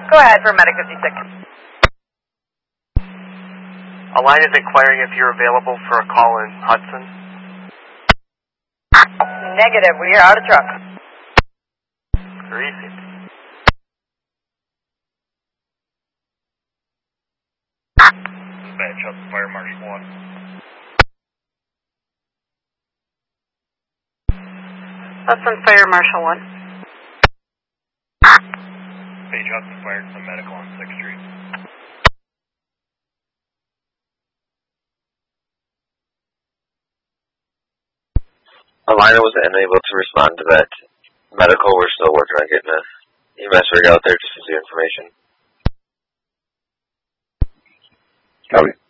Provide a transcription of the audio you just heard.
Go ahead for Medic 56. Align is inquiring if you're available for a call in Hudson. Negative, we are out of truck. Received. Dispatch up to Fire Marshal 1. Hudson Fire Marshal 1. Page Hudson Fire to the medical on 6th Street. Alina was unable to respond to that. Medical, we're still working on getting a EMS rig out there just to see information. Copy.